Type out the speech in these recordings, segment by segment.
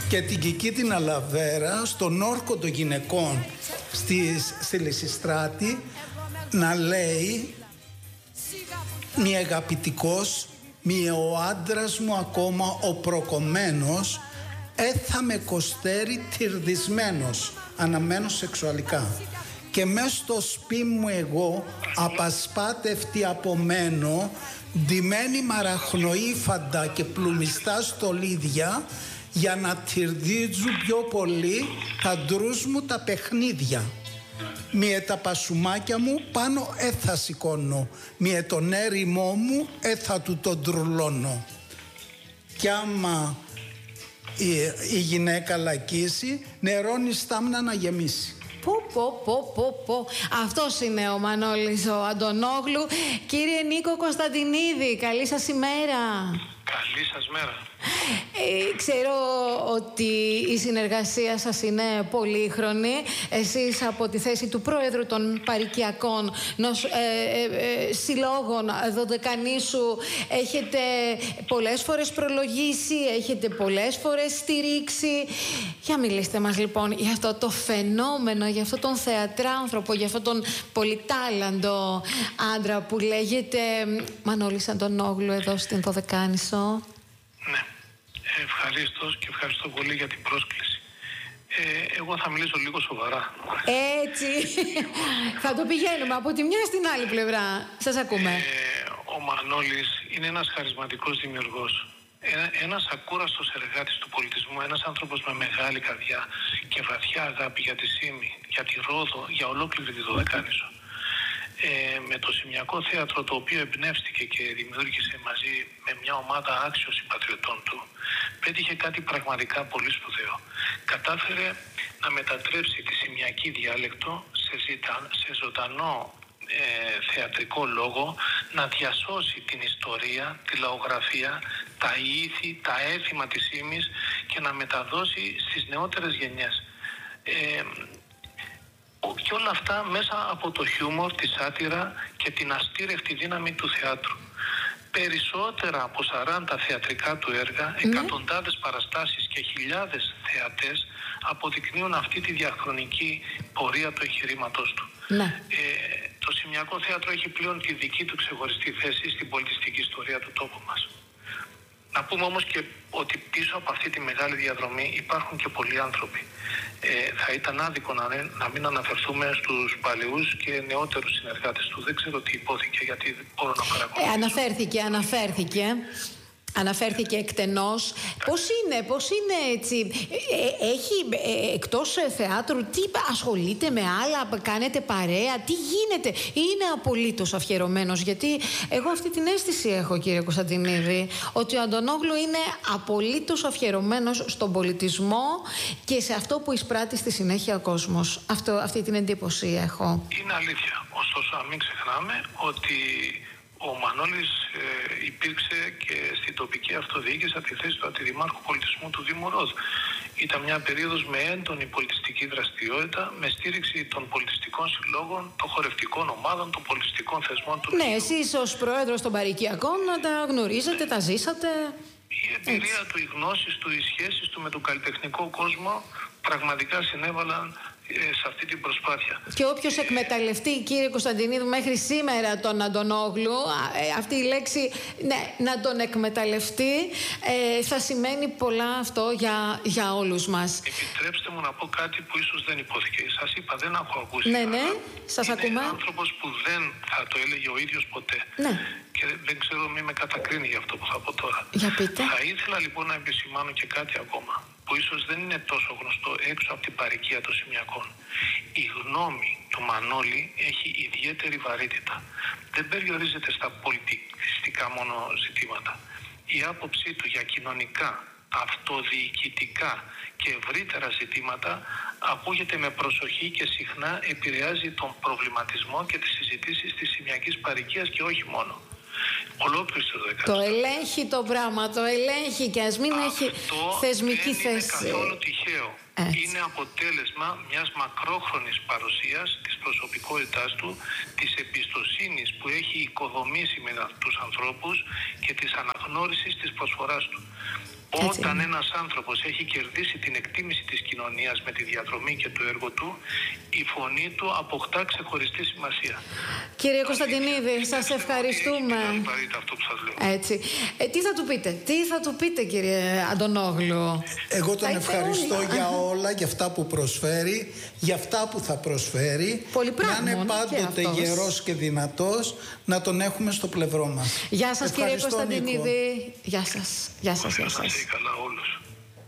και την Κική την Αλαβέρα στον όρκο των γυναικών στη Λυσιστράτη να λέει «Μη αγαπητικός, μη ο άντρας μου ακόμα ο προκομμένος, έθα με κοστέρι τυρδισμένος, αναμένω σεξουαλικά. Και μες στο σπίτι μου εγώ, απασπάτευτη απομένω, ντυμένη μαραχνοήφαντα και πλουμιστά στολίδια, για να τυρδίζουν πιο πολύ τα ντρούς μου τα παιχνίδια. Μιε τα πασουμάκια μου πάνω έθα σηκώνω, μιε τον έρημό μου έθα του τον τρουλώνω. Κι άμα η γυναίκα λακίσει, νερώνει στάμνα να γεμίσει». Πω. Αυτός είναι ο Μανώλης ο Αντωνόγλου. Κύριε Νίκο Κωνσταντινίδη, καλή σας ημέρα. Καλή σας μέρα. Ξέρω ότι η συνεργασία σας είναι πολύχρονη. Εσείς από τη θέση του Πρόεδρου των Παροικιακών Συλλόγων Δωδεκανήσου έχετε πολλές φορές προλογίσει, έχετε πολλές φορές στηρίξει. Για μιλήστε μας λοιπόν για αυτό το φαινόμενο, για αυτόν τον θεατράνθρωπο, για αυτόν τον πολυτάλαντο άντρα που λέγεται Μανώλης Αντωνόγλου εδώ στην Δωδεκάνησο. Ναι, ευχαρίστως και ευχαριστώ πολύ για την πρόσκληση. Εγώ θα μιλήσω λίγο σοβαρά. Έτσι, θα το πηγαίνουμε από τη μια στην άλλη πλευρά. Σας ακούμε. Ο Μανώλης είναι ένας χαρισματικός δημιουργός. Ένας ακούραστος εργάτης του πολιτισμού, ένας άνθρωπος με μεγάλη καρδιά και βαθιά αγάπη για τη Σύμη, για τη Ρόδο, για ολόκληρη τη Δωδεκάνησο. Με το Σημειακό Θέατρο, το οποίο εμπνεύστηκε και δημιούργησε μαζί με μια ομάδα άξιων συμπατριωτών του, πέτυχε κάτι πραγματικά πολύ σπουδαίο. Κατάφερε να μετατρέψει τη Σημειακή διάλεκτο σε ζωντανό θεατρικό λόγο, να διασώσει την ιστορία, τη λαογραφία, τα ήθη, τα έθιμα της Σύμης και να μεταδώσει στις νεότερες γενιές. Και όλα αυτά μέσα από το χιούμορ, τη σάτυρα και την αστήρευτη δύναμη του θεάτρου. Περισσότερα από 40 θεατρικά του έργα, εκατοντάδες παραστάσεις και χιλιάδες θεατές αποδεικνύουν αυτή τη διαχρονική πορεία του εγχειρήματός του. Το Σημειακό Θέατρο έχει πλέον τη δική του ξεχωριστή θέση στην πολιτιστική ιστορία του τόπου μας. Να πούμε όμως και ότι πίσω από αυτή τη μεγάλη διαδρομή υπάρχουν και πολλοί άνθρωποι. Θα ήταν άδικο να μην αναφερθούμε στους παλαιούς και νεότερους συνεργάτες του. Δεν ξέρω τι υπόθηκε, γιατί δεν μπορώ να παρακολουθήσω. Αναφέρθηκε εκτενώς. Πώς είναι έτσι, έχει εκτός θεάτρου, τι ασχολείται με άλλα, κάνετε παρέα, τι γίνεται, είναι απολύτως αφιερωμένος? Γιατί εγώ αυτή την αίσθηση έχω, κύριε Κωνσταντινίδη, ότι ο Αντωνόγλου είναι απολύτως αφιερωμένος στον πολιτισμό και σε αυτό που εισπράττει στη συνέχεια ο κόσμος. Αυτή την εντύπωση έχω. Είναι αλήθεια. Ωστόσο, να μην ξεχνάμε ότι ο Μανώλης υπήρξε και στην τοπική αυτοδιοίκηση από τη θέση του Αντιδημάρχου Πολιτισμού του Δήμου Ρόδου. Ήταν μια περίοδος με έντονη πολιτιστική δραστηριότητα, με στήριξη των πολιτιστικών συλλόγων, των χορευτικών ομάδων, των πολιτιστικών θεσμών του. Ναι, εσείς ως πρόεδρος των Παροικιακών να τα γνωρίζετε, τα ζήσατε. Η εμπειρία του, οι γνώσεις του, οι σχέσεις του με τον καλλιτεχνικό κόσμο πραγματικά συνέβαλαν σε αυτή την προσπάθεια. Και όποιος εκμεταλλευτεί, κύριε Κωνσταντινίδου, μέχρι σήμερα τον Αντωνόγλου, αυτή η λέξη, ναι, να τον εκμεταλλευτεί, θα σημαίνει πολλά αυτό για όλους μας. Επιτρέψτε μου να πω κάτι που ίσως δεν υπόθηκε. Σας είπα, δεν έχω ακούσει. Ναι, σας ακούμε. Είναι άνθρωπος που δεν θα το έλεγε ο ίδιος ποτέ. Ναι. Και δεν ξέρω, μη με κατακρίνει για αυτό που θα πω τώρα. Για πείτε. Θα ήθελα λοιπόν να επισημάνω και κάτι ακόμα, που ίσως δεν είναι τόσο γνωστό έξω από την παροικία των Σημειακών. Η γνώμη του Μανώλη έχει ιδιαίτερη βαρύτητα. Δεν περιορίζεται στα πολιτιστικά μόνο ζητήματα. Η άποψή του για κοινωνικά, αυτοδιοικητικά και ευρύτερα ζητήματα ακούγεται με προσοχή και συχνά επηρεάζει τον προβληματισμό και τις συζητήσεις της Σημειακής παροικίας και όχι μόνο. Ολόκληρη το δεκαετία. Το ελέγχει το πράγμα, το ελέγχει και ας μην έχει θεσμική θέση. Αυτό δεν είναι καθόλου τυχαίο. Είναι αποτέλεσμα μιας μακρόχρονης παρουσίας της προσωπικότητάς του, της εμπιστοσύνης που έχει οικοδομήσει με τους ανθρώπους και της αναγνώρισης της προσφοράς του. Όταν ένας άνθρωπος έχει κερδίσει την εκτίμηση της κοινωνίας με τη διαδρομή και το έργο του, η φωνή του αποκτά ξεχωριστή σημασία. Κύριε Κωνσταντινίδη, σας ευχαριστούμε. Αυτό που σας λέω. Έτσι. Τι θα του πείτε, κύριε Αντωνόγλου? Εγώ τον ευχαριστώ για όλα, για αυτά που προσφέρει, για αυτά που θα προσφέρει. Να είναι πάντοτε γερός και δυνατός, να τον έχουμε στο πλευρό μας. Γεια σας, κύριε Κωνσταντινίδη. Γεια σας. Γεια σας. Καλά όλους.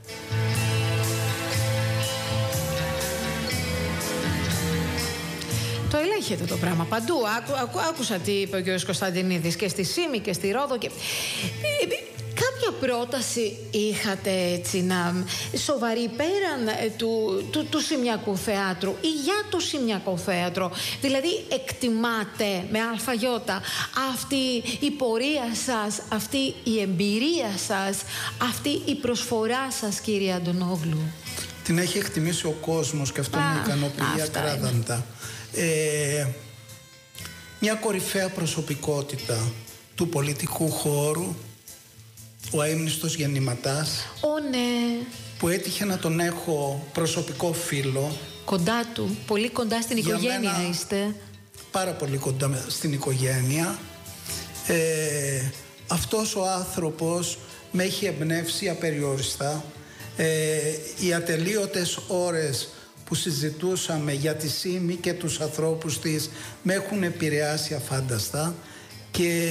Το ελέγχετε το πράγμα παντού. Άκουσα τι είπε ο κ. Κωνσταντινίδης και στη Σύμη και στη Ρόδο. Κάποια πρόταση είχατε έτσι σοβαρή πέραν του Σημιακού Θεάτρου ή για το Σημιακό Θέατρο? Δηλαδή εκτιμάτε με αλφαγιώτα αυτή η πορεία σας, αυτή η εμπειρία σας, αυτή η προσφορά σας, κύριε Αντωνόγλου? Την έχει εκτιμήσει ο κόσμος και αυτό με ικανοποιεί ακράδαντα. Μια κορυφαία προσωπικότητα του πολιτικού χώρου, ο αείμνηστος Γεννηματάς, ναι, που έτυχε να τον έχω προσωπικό φίλο. Κοντά του, πολύ κοντά στην οικογένεια είστε. Πάρα πολύ κοντά στην οικογένεια. Αυτός ο άνθρωπος με έχει εμπνεύσει απεριόριστα. Οι ατελείωτες ώρες που συζητούσαμε για τη Σύμη και τους ανθρώπους της με έχουν επηρεάσει αφάνταστα και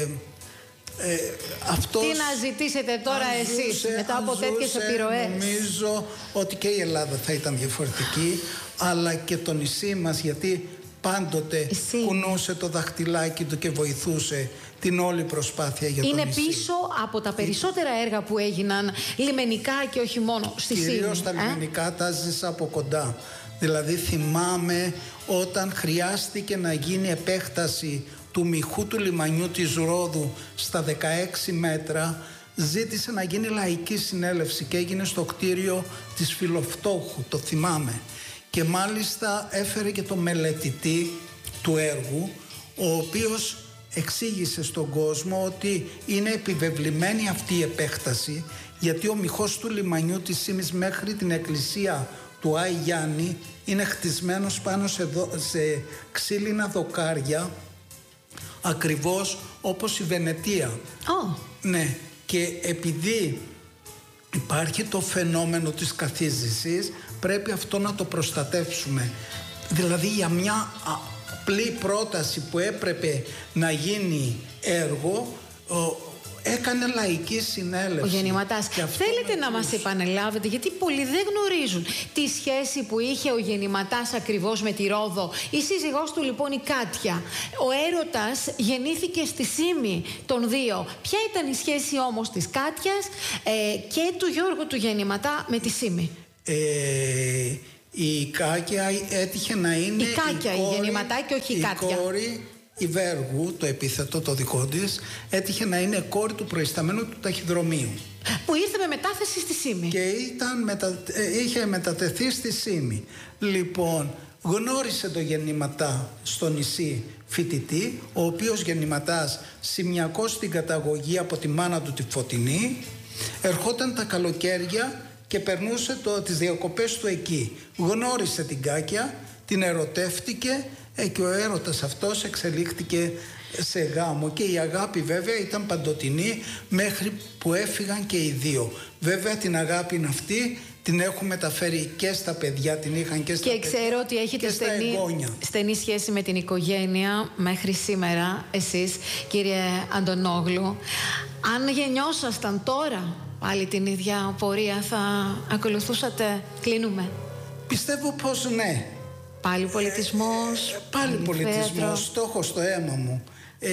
αυτός... Τι να ζητήσετε τώρα εσείς μετά από τέτοιες επιρροές? Νομίζω ότι και η Ελλάδα θα ήταν διαφορετική, αλλά και το νησί μας, γιατί πάντοτε κουνούσε το δαχτυλάκι του και βοηθούσε την όλη προσπάθεια για το νησί. Είναι πίσω από τα περισσότερα έργα που έγιναν λιμενικά και όχι μόνο στη Σύμη. Κυρίως τα λιμενικά τα ζήσα από κοντά. Δηλαδή θυμάμαι όταν χρειάστηκε να γίνει επέκταση του μυχού του λιμανιού της Ρόδου στα 16 μέτρα, ζήτησε να γίνει λαϊκή συνέλευση και έγινε στο κτίριο της Φιλοφτώχου, το θυμάμαι. Και μάλιστα έφερε και το μελετητή του έργου, ο οποίος εξήγησε στον κόσμο ότι είναι επιβεβλημένη αυτή η επέκταση, γιατί ο μυχός του λιμανιού της Σύμης μέχρι την εκκλησία του Άη Γιάννη είναι χτισμένος πάνω σε ξύλινα δοκάρια, ακριβώς όπως η Βενετία. Ναι, και επειδή υπάρχει το φαινόμενο της καθίζησης, πρέπει αυτό να το προστατεύσουμε. Δηλαδή για μια απλή πρόταση που έπρεπε να γίνει έργο, έκανε λαϊκή συνέλευση. Ο Γεννηματάς. Θέλετε να μας επανελάβετε, γιατί πολλοί δεν γνωρίζουν τη σχέση που είχε ο Γεννηματάς ακριβώς με τη Ρόδο. Η σύζυγός του λοιπόν η Κάτια. Ο έρωτας γεννήθηκε στη Σύμη των δύο. Ποια ήταν η σχέση όμως της Κάτιας και του Γιώργου του Γεννηματά με τη Σύμη? Η Κάκια έτυχε να είναι η Κάκια, η Γεννηματά και όχι η Κάτια. Κόρη η Βέργου, το επίθετο το δικό της, έτυχε να είναι κόρη του προϊσταμένου του ταχυδρομείου. Που ήρθε με μετάθεση στη Σύμη. Και είχε μετατεθεί στη Σύμη. Λοιπόν, γνώρισε το Γεννηματά στο νησί φοιτητή, ο οποίος Γεννηματάς Σημιακός στην καταγωγή από τη μάνα του τη Φωτεινή, ερχόταν τα καλοκαίρια και περνούσε τις διακοπές του εκεί. Γνώρισε την Κάκια, την ερωτεύτηκε και ο έρωτας αυτός εξελίχθηκε σε γάμο και η αγάπη βέβαια ήταν παντοτινή μέχρι που έφυγαν και οι δύο. Βέβαια την αγάπη αυτή την έχουν μεταφέρει και στα παιδιά, την είχαν και στα παιδιά. Και ξέρω ότι έχετε στενή σχέση με την οικογένεια μέχρι σήμερα εσείς, κύριε Αντωνόγλου. Αν γεννιόσασταν τώρα πάλι την ίδια πορεία θα ακολουθούσατε? Κλείνουμε. Πιστεύω πως ναι. Πάλι πολιτισμός, πάλι πολιτισμός, στόχος στο αίμα μου.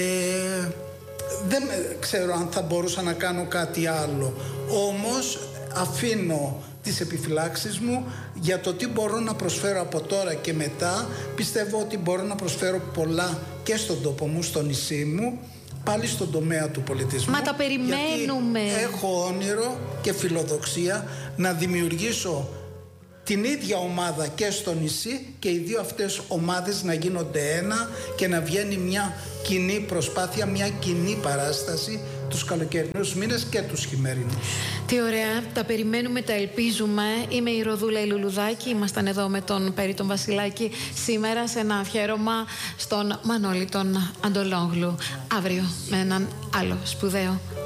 Δεν ξέρω αν θα μπορούσα να κάνω κάτι άλλο. Όμως αφήνω τις επιφυλάξεις μου για το τι μπορώ να προσφέρω από τώρα και μετά. Πιστεύω ότι μπορώ να προσφέρω πολλά και στον τόπο μου, στο νησί μου, πάλι στον τομέα του πολιτισμού. Μα τα περιμένουμε. Γιατί έχω όνειρο και φιλοδοξία να δημιουργήσω την ίδια ομάδα και στο νησί και οι δύο αυτές ομάδες να γίνονται ένα και να βγαίνει μια κοινή προσπάθεια, μια κοινή παράσταση τους καλοκαιρινούς μήνες και τους χειμερινούς. Τι ωραία, τα περιμένουμε, τα ελπίζουμε. Είμαι η Ροδούλα η Λουλουδάκη, ήμασταν εδώ με τον Πέρι τον Βασιλάκη σήμερα σε ένα αφιέρωμα στον Μανώλη τον Αντολόγλου. Αύριο με έναν άλλο σπουδαίο